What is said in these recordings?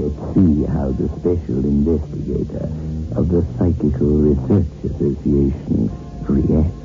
Let's see how the special investigator of the Psychical Research Association reacts.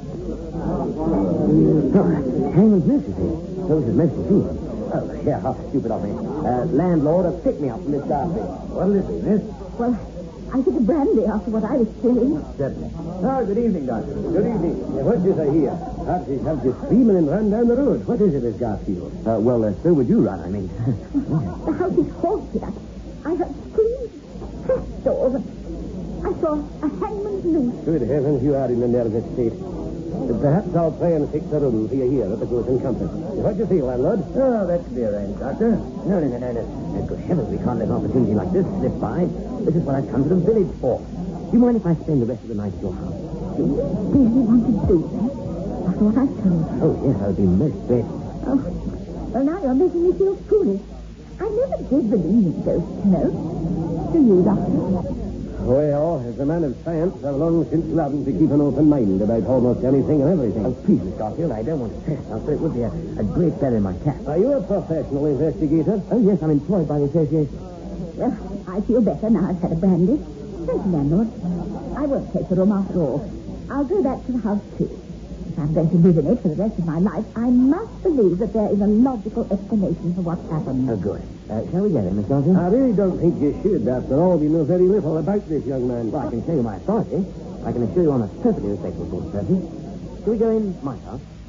Hangman's nurse is here. So is his medicine, too. Oh, yeah, how stupid of me. Landlord, pick me up from this Darcy. What'll it be, miss? Well, I took a brandy after what I was feeling. Certainly. Oh, good evening, Doctor. Good evening. What did I hear? Have you screaming and run down the road. What is it, Miss Garfield? So would you run, I mean. The house is haunted. I heard screams, trapdoors. I saw a hangman's noose. Good heavens, you are in a nervous state. Perhaps I'll try and fix a room for you here at the Goose and Compass. What do you feel, landlord? Oh, that can be arranged, Doctor. No. Good heavens, we can't let an opportunity like this slip by. This is what I've come to the village for. Do you mind if I spend the rest of the night at your house? Do you really want to do that? After what I've told you? Oh, yes, I'll be most grateful. Oh, well, now you're making me feel foolish. I never did believe in ghosts, Do you, Doctor? Well, as a man of science, I've long since learned to keep an open mind about almost anything and everything. Oh, please, Miss Garfield, I don't want to trespass, but it would be a great feather in my cap. Are you a professional investigator? Oh, yes, I'm employed by the association. Well, I feel better now I've had a brandy. Thank you, landlord. I won't take the room after all. I'll go back to the house, too. If I'm going to live in it for the rest of my life, I must believe that there is a logical explanation for what's happened. Oh, good. Shall we get him, Miss Garfield? I really don't think you should. After all, we know very little about this young man. Well, I can show you my authority. I can assure you I'm a perfectly respectable sort of person. Shall we go in my house?